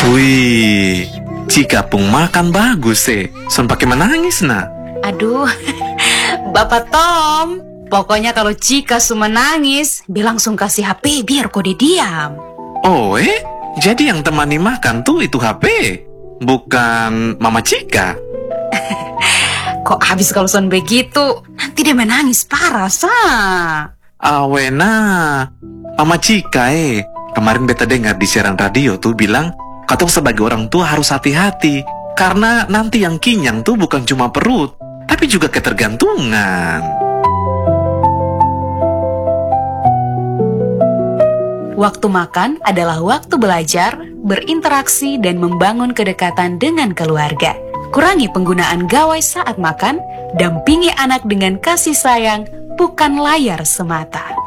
Wih, Cika pun makan bagus Son pakai menangis nak. Aduh, Bapak Tom, pokoknya kalau Cika cuma nangis, bilang langsung kasih HP biar kode diam. Oh jadi yang temani makan tuh itu HP, bukan Mama Cika. Kok habis kalau son begitu, nanti dia menangis parah, Awena, Mama Cika kemarin beta dengar di siaran radio tuh bilang, katong sebagai orang tua harus hati-hati, karena nanti yang kinyang tuh bukan cuma perut, tapi juga ketergantungan. Waktu makan adalah waktu belajar, berinteraksi, dan membangun kedekatan dengan keluarga. Kurangi penggunaan gawai saat makan, dampingi anak dengan kasih sayang, bukan layar semata.